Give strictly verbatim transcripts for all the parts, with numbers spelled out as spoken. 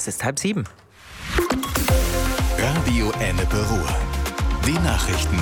Es ist halb sieben. Radio Ennepe Ruhr. Die Nachrichten.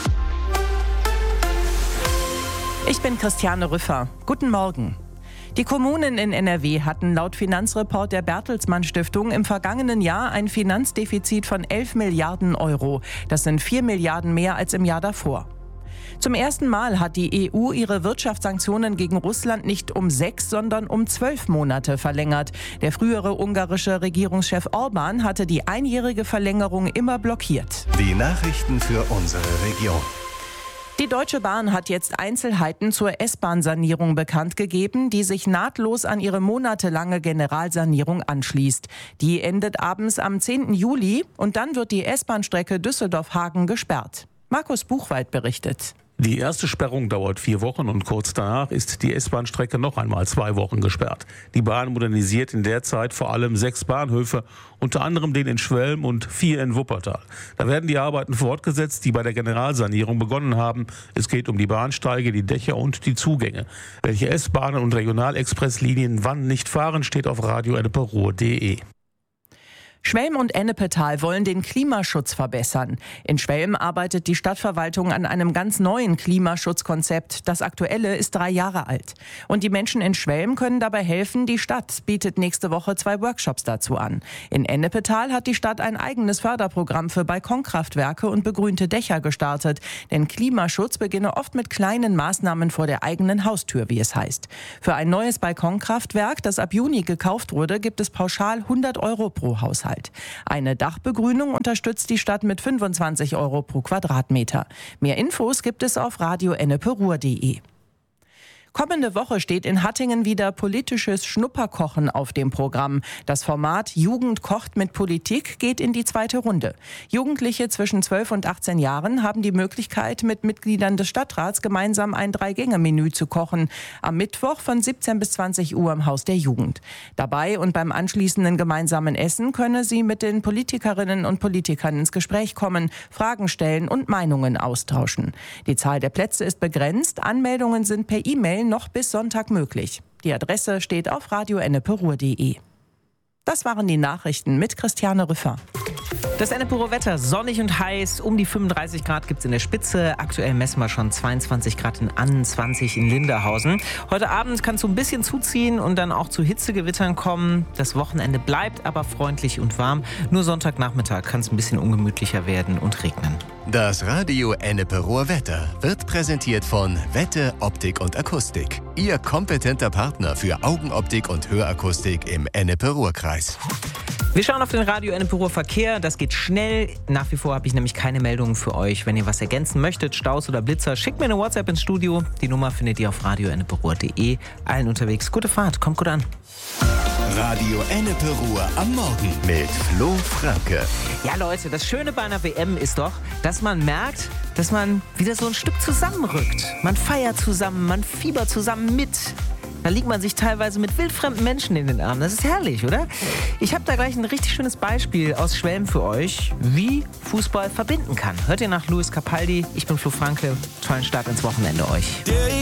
Ich bin Christiane Rüffer. Guten Morgen. Die Kommunen in N R W hatten laut Finanzreport der Bertelsmann Stiftung im vergangenen Jahr ein Finanzdefizit von elf Milliarden Euro. Das sind vier Milliarden mehr als im Jahr davor. Zum ersten Mal hat die E U ihre Wirtschaftssanktionen gegen Russland nicht um sechs, sondern um zwölf Monate verlängert. Der frühere ungarische Regierungschef Orbán hatte die einjährige Verlängerung immer blockiert. Die Nachrichten für unsere Region. Die Deutsche Bahn hat jetzt Einzelheiten zur S-Bahn-Sanierung bekannt gegeben, die sich nahtlos an ihre monatelange Generalsanierung anschließt. Die endet abends am zehnten Juli und dann wird die S-Bahn-Strecke Düsseldorf-Hagen gesperrt. Markus Buchwald berichtet. Die erste Sperrung dauert vier Wochen und kurz danach ist die S-Bahn-Strecke noch einmal zwei Wochen gesperrt. Die Bahn modernisiert in der Zeit vor allem sechs Bahnhöfe, unter anderem den in Schwelm und vier in Wuppertal. Da werden die Arbeiten fortgesetzt, die bei der Generalsanierung begonnen haben. Es geht um die Bahnsteige, die Dächer und die Zugänge. Welche S-Bahnen und Regionalexpresslinien wann nicht fahren, steht auf radio ennepe ruhr punkt de. Schwelm und Ennepetal wollen den Klimaschutz verbessern. In Schwelm arbeitet die Stadtverwaltung an einem ganz neuen Klimaschutzkonzept. Das aktuelle ist drei Jahre alt. Und die Menschen in Schwelm können dabei helfen. Die Stadt bietet nächste Woche zwei Workshops dazu an. In Ennepetal hat die Stadt ein eigenes Förderprogramm für Balkonkraftwerke und begrünte Dächer gestartet. Denn Klimaschutz beginne oft mit kleinen Maßnahmen vor der eigenen Haustür, wie es heißt. Für ein neues Balkonkraftwerk, das ab Juni gekauft wurde, gibt es pauschal hundert Euro pro Haushalt. Eine Dachbegrünung unterstützt die Stadt mit fünfundzwanzig Euro pro Quadratmeter. Mehr Infos gibt es auf radio ennepe ruhr punkt de. Kommende Woche steht in Hattingen wieder politisches Schnupperkochen auf dem Programm. Das Format Jugend kocht mit Politik geht in die zweite Runde. Jugendliche zwischen zwölf und achtzehn Jahren haben die Möglichkeit, mit Mitgliedern des Stadtrats gemeinsam ein Drei-Gänge-Menü zu kochen. Am Mittwoch von siebzehn bis zwanzig Uhr im Haus der Jugend. Dabei und beim anschließenden gemeinsamen Essen könne sie mit den Politikerinnen und Politikern ins Gespräch kommen, Fragen stellen und Meinungen austauschen. Die Zahl der Plätze ist begrenzt. Anmeldungen sind per E-Mail noch bis Sonntag möglich. Die Adresse steht auf radio ennepe ruhr punkt de. Das waren die Nachrichten mit Christiane Rüffer. Das Ennepe Ruhr Wetter, sonnig und heiß, um die fünfunddreißig Grad gibt es in der Spitze. Aktuell messen wir schon zweiundzwanzig Grad in Annenzwanzig in Linderhausen. Heute Abend kann es so ein bisschen zuziehen und dann auch zu Hitzegewittern kommen. Das Wochenende bleibt aber freundlich und warm. Nur Sonntagnachmittag kann es ein bisschen ungemütlicher werden und regnen. Das Radio Ennepe Ruhr Wetter wird präsentiert von Wette Optik und Akustik. Ihr kompetenter Partner für Augenoptik und Hörakustik im Ennepe Ruhr-Kreis. Wir schauen auf den Radio Ennepe Ruhr Verkehr. Das geht schnell. Nach wie vor habe ich nämlich keine Meldungen für euch. Wenn ihr was ergänzen möchtet, Staus oder Blitzer, schickt mir eine WhatsApp ins Studio. Die Nummer findet ihr auf radio ennepe ruhr punkt de. Allen unterwegs gute Fahrt, kommt gut an. Radio Ennepe Ruhr am Morgen mit Flo Franke. Ja Leute, das Schöne bei einer W M ist doch, dass man merkt, dass man wieder so ein Stück zusammenrückt. Man feiert zusammen, man fiebert zusammen mit. Da liegt man sich teilweise mit wildfremden Menschen in den Armen. Das ist herrlich, oder? Ich habe da gleich ein richtig schönes Beispiel aus Schwelm für euch, wie Fußball verbinden kann. Hört ihr nach Luis Capaldi? Ich bin Flo Franke. Tollen Start ins Wochenende euch.